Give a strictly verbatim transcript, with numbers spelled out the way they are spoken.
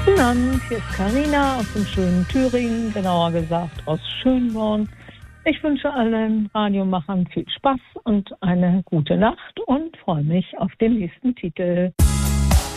Guten Abend, hier ist Carina aus dem schönen Thüringen, genauer gesagt aus Schönborn. Ich wünsche allen Radiomachern viel Spaß und eine gute Nacht und freue mich auf den nächsten Titel.